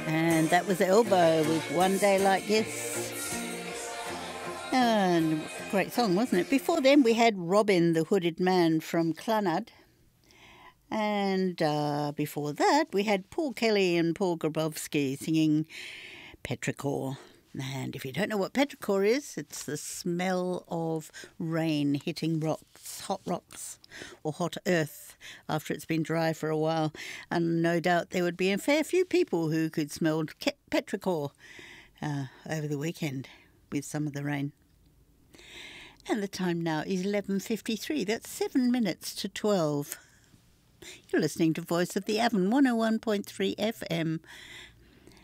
And that was Elbow with One Day Like This. And great song, wasn't it? Before then, we had Robin, the Hooded Man from Clannad. And before that, we had Paul Kelly and Paul Grabowski singing Petrichor. And if you don't know what petrichor is, it's the smell of rain hitting rocks, or hot earth after it's been dry for a while. And no doubt there would be a fair few people who could smell petrichor over the weekend with some of the rain. And the time now is 11:53. That's 7 minutes to 12. You're listening to Voice of the Avon, 101.3 FM.